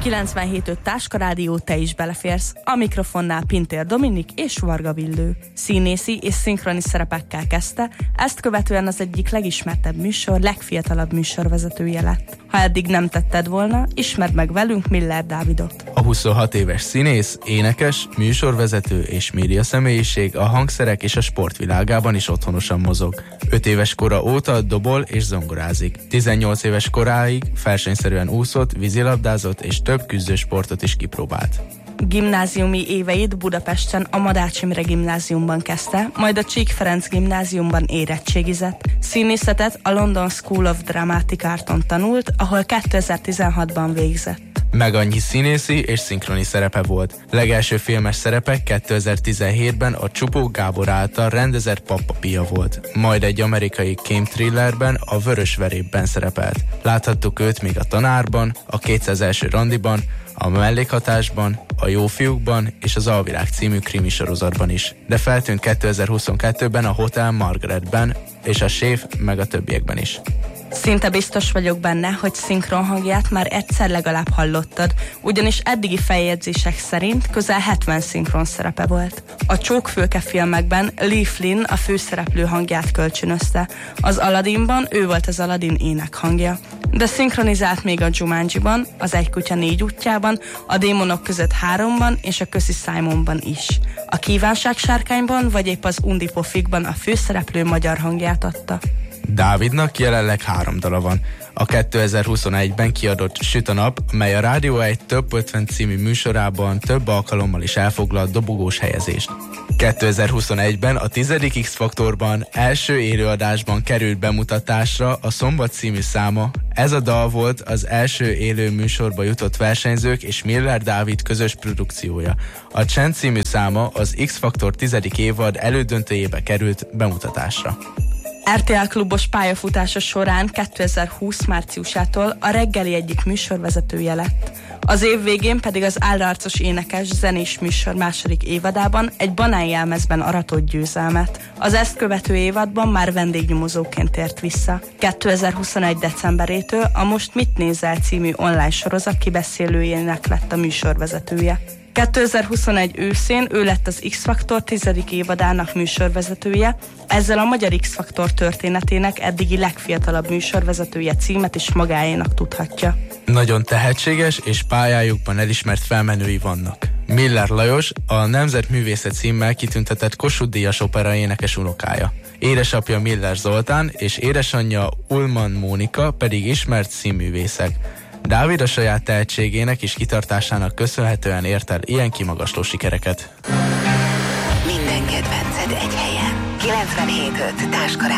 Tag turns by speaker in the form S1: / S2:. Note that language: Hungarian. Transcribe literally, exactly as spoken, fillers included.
S1: kilencvenhét öt Táska Rádió, te is beleférsz. A mikrofonnál Pintér Dominik és Varga Billő. Színészi és szinkroni szerepekkel kezdte, ezt követően az egyik legismertebb műsor, legfiatalabb műsorvezetője lett. Ha eddig nem tetted volna, ismerd meg velünk Miller Dávidot.
S2: A huszonhat éves színész, énekes, műsorvezető és média személyiség a hangszerek és a sportvilágában is otthonosan mozog. öt éves kora óta dobol és zongorázik. tizennyolc éves koráig versenyszerűen úszott, vízilabdázott és több küzdősportot is kipróbált.
S1: Gimnáziumi éveit Budapesten a Madács Imre gimnáziumban kezdte, majd a Csík Ferenc gimnáziumban érettségizett. Színészetet a London School of Dramatic Arton tanult, ahol kétezer-tizenhatban végzett.
S2: Meg annyi színészi és szinkroni szerepe volt. Legelső filmes szerepe kétezer-tizenhétben a Csupó Gábor által rendezett Pappa Pia volt. Majd egy amerikai crime thrillerben, a Vörös Verépben szerepelt. Láthattuk őt még a Tanárban, a kétszáz első randiban, a Mellékhatásban, a Jó fiúkban és az Alvilág című krimi sorozatban is. De feltűnt kétezer-huszonkettőben a Hotel Margaretben és a Séf meg a többiekben is.
S1: Szinte biztos vagyok benne, hogy szinkron hangját már egyszer legalább hallottad, ugyanis eddigi feljegyzések szerint közel hetven szinkron szerepe volt. A Csókfülke filmekben Lee Flynn a főszereplő hangját kölcsönözte, az Aladdinban ő volt az Aladdin ének hangja. De szinkronizált még a Jumanjiban, az Egy kutya négy útjában, a Démonok között háromban és a Köszi Simonban is. A Kívánság sárkányban vagy épp az Undi Pofikban a főszereplő magyar hangját adta.
S2: Dávidnak jelenleg három dala van. A kétezer-huszonegyben kiadott Süt a nap, mely a Rádió egy Top ötven című műsorában több alkalommal is elfoglalt dobogós helyezést. kétezer-huszonegyben a tizedik X-faktorban első élőadásban került bemutatásra a Szombat című száma. Ez a dal volt az első élő műsorba jutott versenyzők és Miller Dávid közös produkciója. A Csend című száma az X-faktor tizedik évad elődöntőjébe került bemutatásra.
S1: er té el klubos pályafutása során kétezer-húsz márciusától a reggeli egyik műsorvezetője lett. Az év végén pedig az állarcos énekes zenés műsor második évadában egy banánjelmezben aratott győzelmet. Az ezt követő évadban már vendégnyomozóként tért vissza. kétezer-huszonegy decemberétől a Most mit nézel című online sorozat kibeszélőjének lett a műsorvezetője. kétezer-huszonegy őszén ő lett az X-faktor tizedik évadának műsorvezetője, ezzel a magyar X-faktor történetének eddigi legfiatalabb műsorvezetője címet is magáénak tudhatja.
S2: Nagyon tehetséges és pályájukban elismert felmenői vannak. Miller Lajos a Nemzetművészet címmel kitüntetett Kossuth-díjas operaénekes unokája. Édesapja Miller Zoltán és édesanyja Ullmann Mónika pedig ismert színművészek. Dávid a saját tehetségének és kitartásának köszönhetően ért el ilyen kimagasló sikereket.
S3: Minden kedvenced egy helyen. kilencvenhét öt Táska